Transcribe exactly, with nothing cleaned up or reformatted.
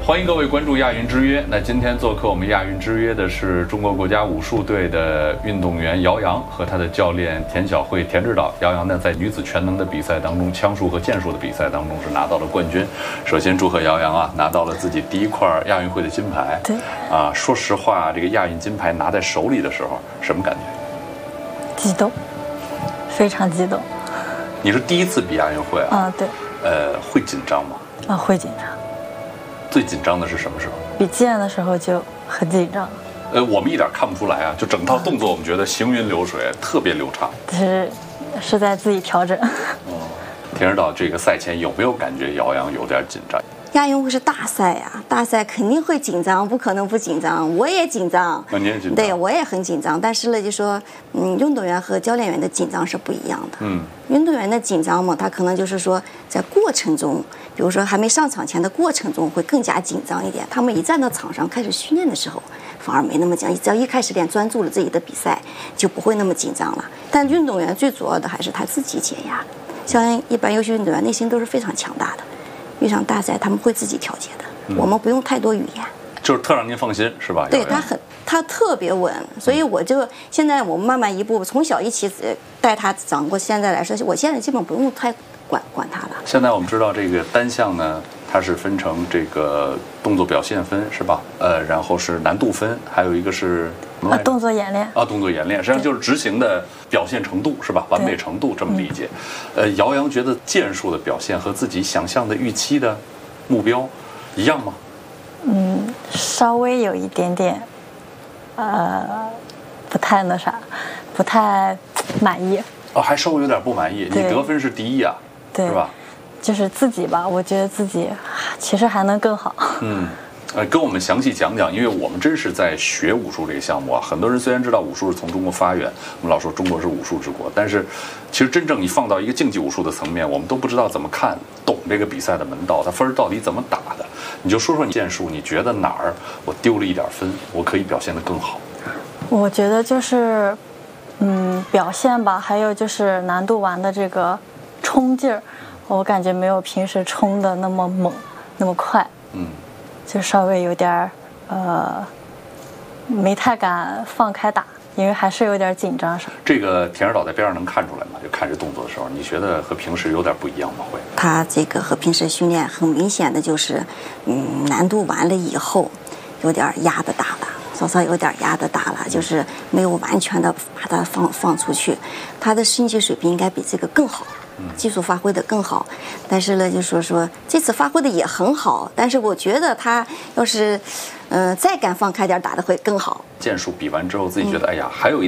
欢迎各位关注亚运之约。那今天做客我们亚运之约的是中国国家武术队的运动员姚洋和他的教练田晓慧、田指导。姚洋呢，在女子全能的比赛当中，枪术和剑术的比赛当中是拿到了冠军。首先祝贺姚洋啊，拿到了自己第一块亚运会的金牌。 对啊，说实话，这个亚运金牌拿在手里的时候，什么感觉？ 激动，非常激动。 你是第一次比亚运会啊？ 啊，对。 呃，会紧张吗？ 啊，会紧张。 最紧张的是什么时候？ 比剑的时候就很紧张。 呃，我们一点看不出来啊，就整套动作我们觉得行云流水，特别流畅。 是是在自己调整。 哦，田指导，这个赛前有没有感觉姚洋有点紧张？ 亚运会是大赛呀、啊，大赛肯定会紧张，不可能不紧张。我也紧张， 那你也紧张？ 对，我也很紧张。但是呢，就说，嗯，运动员和教练员的紧张是不一样的。 嗯， 运动员的紧张嘛，他可能就是说，在过程中，比如说还没上场前的过程中，会更加紧张一点。他们一站到场上开始训练的时候，反而没那么紧张。只要一开始练，专注了自己的比赛，就不会那么紧张了。但运动员最主要的还是他自己解压。像一般优秀运动员，内心都是非常强大的。遇上大赛，他们会自己调节的，嗯、我们不用太多语言， 就是特让您放心，是吧？ 对他很，他特别稳，所以我就现在我们慢慢一步，从小一起带他长过，现在来说，我现在基本不用太管管他了。 现在我们知道这个单项呢，它是分成这个动作表现分，是吧？呃，然后是难度分，还有一个是啊动作演练啊，动作演练，实际上就是执行的表现程度，是吧？完美程度这么理解。呃，姚洋觉得剑术的表现和自己想象的预期的目标一样吗？ 嗯，稍微有一点点，呃，不太那啥，不太满意。 哦，还稍微有点不满意。你得分是第一啊， 对， 是吧？ 就是自己吧，我觉得自己其实还能更好。 嗯。呃，跟我们详细讲讲，因为我们真是在学武术这个项目啊。很多人虽然知道武术是从中国发源，我们老说中国是武术之国，但是其实真正你放到一个竞技武术的层面，我们都不知道怎么看懂这个比赛的门道，它分到底怎么打的。你就说说你剑术，你觉得哪儿我丢了一点分，我可以表现得更好？ 我觉得就是，嗯，表现吧，还有就是难度完的这个冲劲儿，我感觉没有平时冲的那么猛，那么快。 嗯。 就稍微有点呃，没太敢放开打，因为还是有点紧张。 这个田指导在边上能看出来吗？就看这动作的时候，你觉得和平时有点不一样吗？会？ 他这个和平时训练很明显的就是，嗯，难度完了以后，有点压的大了，稍稍有点压的大了，就是没有完全的把它放放出去。他的竞技水平应该比这个更好。技术发挥的更好，但是呢，就说说这次发挥的也很好，但是我觉得他要是，嗯、呃，再敢放开点打的会更好。 剑术比完之后，自己觉得，嗯、哎呀，还有一。